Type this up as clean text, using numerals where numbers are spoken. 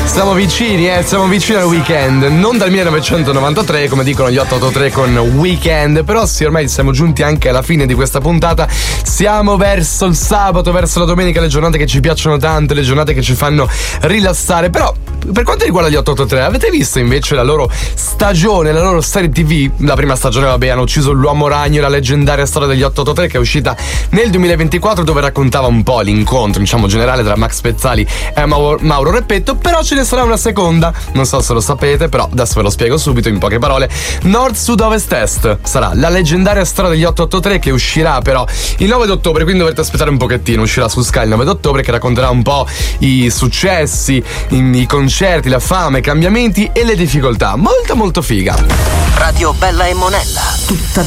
Siamo vicini al weekend, non dal 1993 come dicono gli 883 con Weekend, però sì, ormai siamo giunti anche alla fine di questa puntata, siamo verso il sabato, verso la domenica, le giornate che ci piacciono tanto, le giornate che ci fanno rilassare. Però per quanto riguarda gli 883, avete visto invece la loro stagione, la loro serie TV? La prima stagione, vabbè, hanno ucciso l'Uomo Ragno, la leggendaria storia degli 883 che è uscita nel 2024, dove raccontava un po' l'incontro, diciamo, generale tra Max Pezzali e Mauro Repetto. Però ce ne sarà una seconda, non so se lo sapete, però adesso ve lo spiego subito in poche parole. Nord, Sud, Ovest, Est sarà la leggendaria storia degli 883 che uscirà però il 9 d'ottobre, quindi dovete aspettare un pochettino, uscirà su Sky il 9 d'ottobre, che racconterà un po' i successi, i concerti, la fama, i cambiamenti e le difficoltà. Molto molto figa. Radio Bella e Monella, tutta